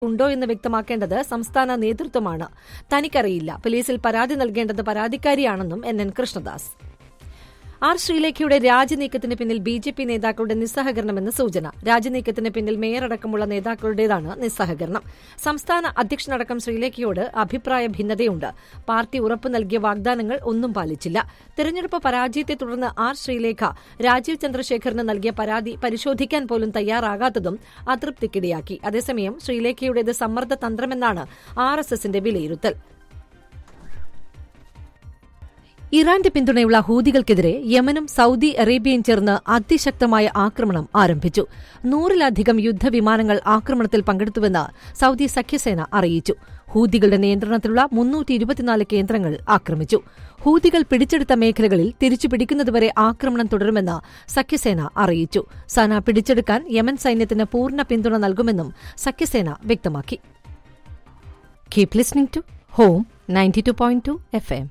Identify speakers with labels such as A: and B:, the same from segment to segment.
A: ഉണ്ടോ എന്ന് വ്യക്തമാക്കേണ്ടത് സംസ്ഥാന നേതൃത്വമാണ്. തനിക്കറിയില്ല. പോലീസിൽ പരാതി നൽകേണ്ടത് പരാതിക്കാരിയാണെന്നും NN കൃഷ്ണദാസ്. ആർ ശ്രീലേഖയുടെ രാജിനീക്കത്തിന് പിന്നിൽ BJP നേതാക്കളുടെ നിസ്സഹകരണമെന്ന് സൂചന. രാജിനീക്കത്തിന് പിന്നിൽ മേയറടക്കമുള്ള നേതാക്കളുടേതാണ് നിസ്സഹകരണം. സംസ്ഥാന അധ്യക്ഷനടക്കം ശ്രീലേഖയോട് അഭിപ്രായ ഭിന്നതയുണ്ട്. പാർട്ടി ഉറപ്പു നൽകിയ വാഗ്ദാനങ്ങൾ ഒന്നും പാലിച്ചില്ല. തെരഞ്ഞെടുപ്പ് പരാജയത്തെ തുടർന്ന് ആർ ശ്രീലേഖ രാജീവ് ചന്ദ്രശേഖറിന് നൽകിയ പരാതി പരിശോധിക്കാൻ പോലും തയ്യാറാകാത്തതും അതൃപ്തിക്കിടയാക്കി. അതേസമയം ശ്രീലേഖയുടേത് സമ്മർദ്ദ തന്ത്രമെന്നാണ് RSSന്റെ വിലയിരുത്തൽ. ഇറാന്റെ പിന്തുണയുള്ള ഹൂതികൾക്കെതിരെ യമനും സൌദി അറേബ്യയും ചേർന്ന് അതിശക്തമായ ആക്രമണം ആരംഭിച്ചു. 100-ലധികം യുദ്ധവിമാനങ്ങൾ ആക്രമണത്തിൽ പങ്കെടുത്തുവെന്ന് സൌദി സഖ്യസേന അറിയിച്ചു. ഹൂതികളുടെ നിയന്ത്രണത്തിലുള്ള 324 കേന്ദ്രങ്ങൾ ആക്രമിച്ചു. ഹൂതികൾ പിടിച്ചെടുത്ത മേഖലകളിൽ തിരിച്ചുപിടിക്കുന്നതുവരെ ആക്രമണം തുടരുമെന്ന് സഖ്യസേന അറിയിച്ചു. സന പിടിച്ചെടുക്കാൻ യമൻ സൈന്യത്തിന് പൂർണ്ണ പിന്തുണ നൽകുമെന്നും സഖ്യസേന വ്യക്തമാക്കി. Keep listening to home 92.2 FM.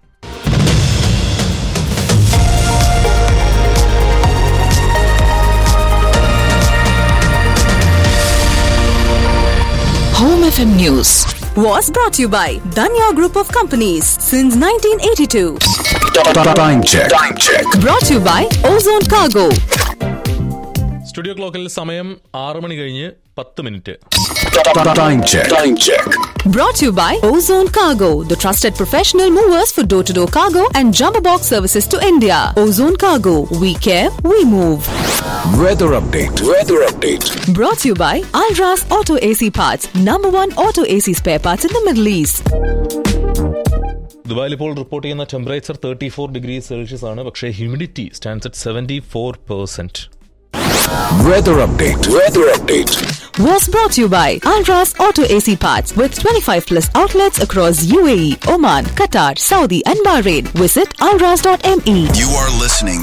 B: Home FM News was brought to you by Danya Group of Companies since 1982.
C: Time check.
B: Brought to you by Ozone Cargo.
D: Studio ക്ലോക്കിൽ സമയം 6 മണി കഴിഞ്ഞ് 10 minute.
C: Time check.
B: Brought to you by Ozone Cargo, the trusted professional movers for door-to-door cargo and jumbo box services to India. Ozone Cargo, we care, we move.
C: Weather update.
B: Brought to you by Alras Auto AC Parts, #1 auto AC spare parts in the Middle East.
D: ദുബായിൽ ഇപ്പോൾ report ചെയ്യുന്ന temperature 34 degree Celsius ആണ്. പക്ഷേ humidity stands at 74%.
C: Weather update.
B: Was brought to you by Alras Auto AC Parts with 25+ outlets across UAE, Oman, Qatar, Saudi and Bahrain. Visit alras.me.
E: You are listening